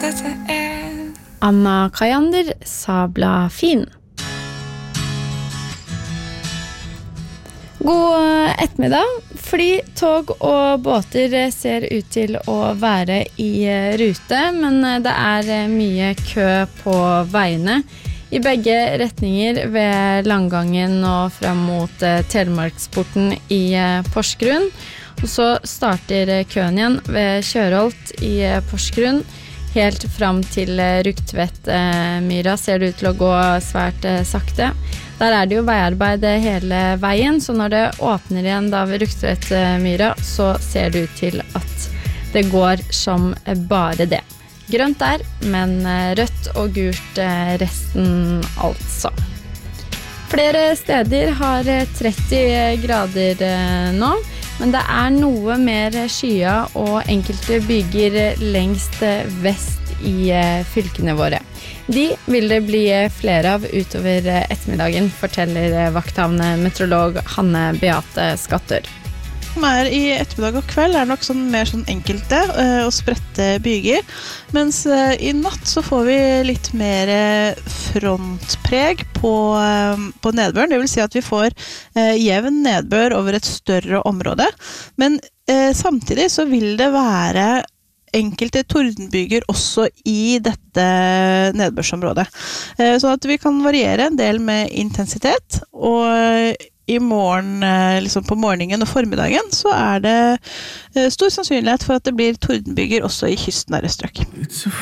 dette Anna Kajander, sabla fin. God ettermiddag. Fly, tog og båter ser ut til å være i rute, men det mye kø på veiene i begge retninger ved Langgangen og frem mot Telemarksporten i Porsgrunn. Og så starter køen igjen ved Kjørholt i Porsgrunn. Helt fram til Rugtvedt-myra ser det ut til å gå svært sakte. Der det jo veiarbeid hele veien, så når det åpner igjen da ved Rugtvedt-myra, så ser det ut til at det går som bare det. Grønt der, men rødt og gult resten altså. Flere steder har 30 grader nå, men det noe mer skya og enkelte bygger lengst vest i fylkene våre. De vil det bli flere av utover ettermiddagen, forteller vakthavnemeteorolog Hanne Beate Skattør. Som i ettermiddag og kveld nok mer enkelte og spredte byger, mens i natt så får vi litt mer frontpreg på nedbøren, det vil si at vi får jevn nedbør over et større område, men samtidig så vil det være enkelte tordenbyger også i dette nedbørsområdet. Så at vi kan variere en del med intensitet, og i morgen, liksom på morgenen og formiddagen, så det stor sannsynlighet for at det blir tordenbyger også i kystnære strøk. It's a